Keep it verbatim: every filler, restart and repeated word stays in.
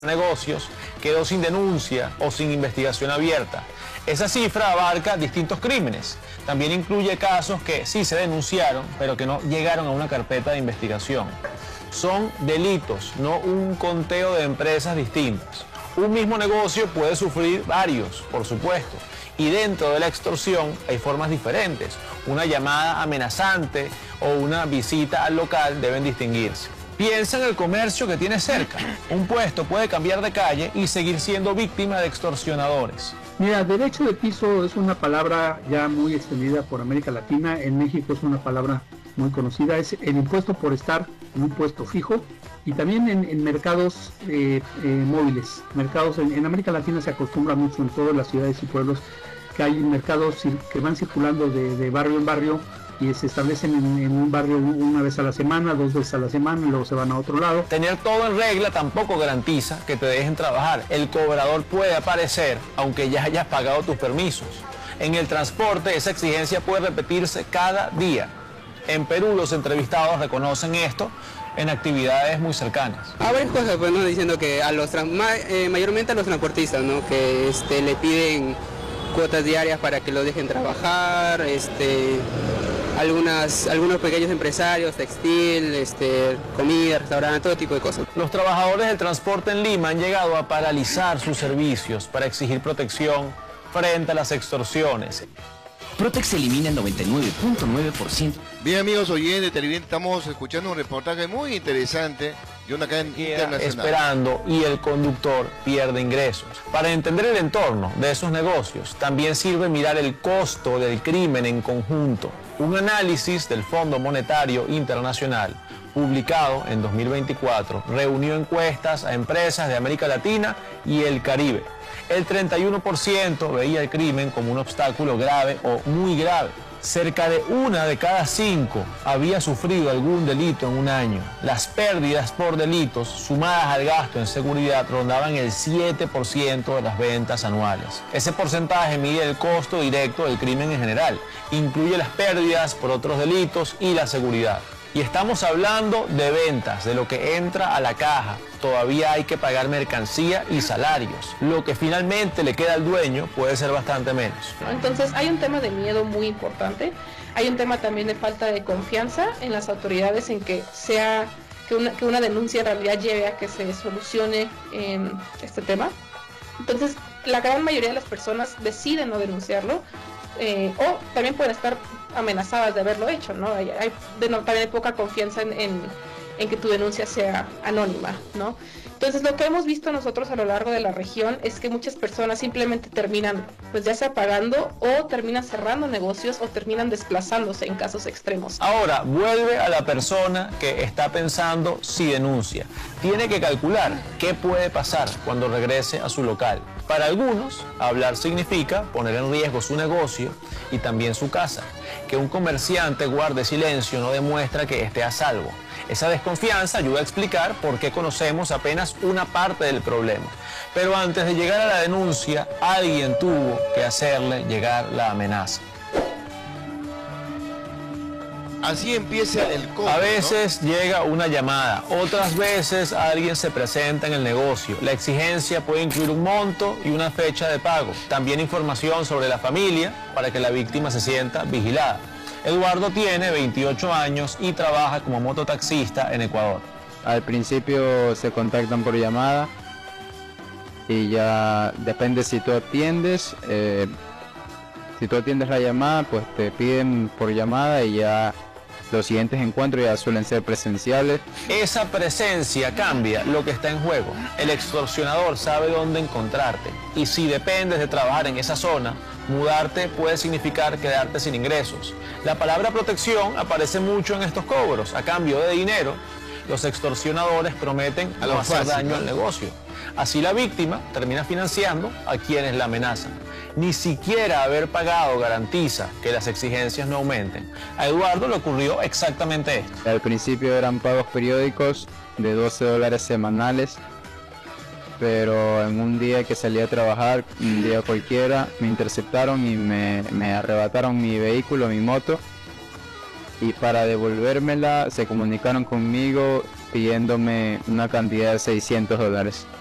negocios quedó sin denuncia o sin investigación abierta. Esa cifra abarca distintos crímenes. También incluye casos que sí se denunciaron, pero que no llegaron a una carpeta de investigación. Son delitos, no un conteo de empresas distintas. Un mismo negocio puede sufrir varios, por supuesto, y dentro de la extorsión hay formas diferentes. Una llamada amenazante o una visita al local deben distinguirse. Piensa en el comercio que tiene cerca. Un puesto puede cambiar de calle y seguir siendo víctima de extorsionadores. Mira, derecho de piso es una palabra ya muy extendida por América Latina. En México es una palabra muy conocida. Es el impuesto por estar en un puesto fijo y también en, en mercados eh, eh, móviles. Mercados en, en América Latina se acostumbra mucho en todas las ciudades y pueblos que hay mercados que van circulando de, de barrio en barrio y se establecen en, en un barrio una vez a la semana, dos veces a la semana y luego se van a otro lado. Tener todo en regla tampoco garantiza que te dejen trabajar. El cobrador puede aparecer aunque ya hayas pagado tus permisos. En el transporte esa exigencia puede repetirse cada día. En Perú los entrevistados reconocen esto en actividades muy cercanas. Hay varias cosas, pues, ¿no? Diciendo que a los eh, mayormente a los transportistas, ¿no? Que este, le piden cuotas diarias para que lo dejen trabajar, este, algunas, algunos pequeños empresarios, textil, este, comida, restaurante, todo tipo de cosas. Los trabajadores del transporte en Lima han llegado a paralizar sus servicios para exigir protección frente a las extorsiones. Protex elimina el noventa y nueve punto nueve por ciento. Bien, amigos oyentes, televidentes, estamos escuchando un reportaje muy interesante de una cadena internacional. Esperando y el conductor pierde ingresos. Para entender el entorno de esos negocios, también sirve mirar el costo del crimen en conjunto. Un análisis del Fondo Monetario Internacional, publicado en dos mil veinticuatro, reunió encuestas a empresas de América Latina y el Caribe. El treinta y uno por ciento veía el crimen como un obstáculo grave o muy grave. Cerca de una de cada cinco había sufrido algún delito en un año. Las pérdidas por delitos sumadas al gasto en seguridad rondaban el siete por ciento de las ventas anuales. Ese porcentaje mide el costo directo del crimen en general. Incluye las pérdidas por otros delitos y la seguridad. Y estamos hablando de ventas, de lo que entra a la caja. Todavía hay que pagar mercancía y salarios. Lo que finalmente le queda al dueño puede ser bastante menos. Entonces hay un tema de miedo muy importante. Hay un tema también de falta de confianza en las autoridades, en que sea que una, que una denuncia en realidad lleve a que se solucione eh, este tema. Entonces la gran mayoría de las personas deciden no denunciarlo. Eh, o también pueden estar amenazadas de haberlo hecho, ¿no? Hay, hay, de no también hay poca confianza en, en, en que tu denuncia sea anónima, ¿no? Entonces lo que hemos visto nosotros a lo largo de la región es que muchas personas simplemente terminan, pues ya sea pagando o terminan cerrando negocios o terminan desplazándose en casos extremos. Ahora, vuelve a la persona que está pensando si denuncia. Tiene que calcular qué puede pasar cuando regrese a su local. Para algunos, hablar significa poner en riesgo su negocio y también su casa. Que un comerciante guarde silencio no demuestra que esté a salvo. Esa desconfianza ayuda a explicar por qué conocemos apenas una parte del problema. Pero antes de llegar a la denuncia, alguien tuvo que hacerle llegar la amenaza. Así empieza el cobro, A veces, ¿no?, llega una llamada, otras veces alguien se presenta en el negocio. La exigencia puede incluir un monto y una fecha de pago. También información sobre la familia para que la víctima se sienta vigilada. Eduardo tiene veintiocho años y trabaja como mototaxista en Ecuador. Al principio se contactan por llamada y ya depende si tú atiendes. Eh, si tú atiendes la llamada, pues te piden por llamada y ya los siguientes encuentros ya suelen ser presenciales. Esa presencia cambia lo que está en juego. El extorsionador sabe dónde encontrarte y si dependes de trabajar en esa zona, mudarte puede significar quedarte sin ingresos. La palabra protección aparece mucho en estos cobros. A cambio de dinero, los extorsionadores prometen no hacer daño al negocio. Así la víctima termina financiando a quienes la amenazan. Ni siquiera haber pagado garantiza que las exigencias no aumenten. A Eduardo le ocurrió exactamente esto. Al principio eran pagos periódicos de doce dólares semanales, pero en un día que salí a trabajar, un día cualquiera, me interceptaron y me, me arrebataron mi vehículo, mi moto, y para devolvérmela se comunicaron conmigo pidiéndome una cantidad de seiscientos dólares.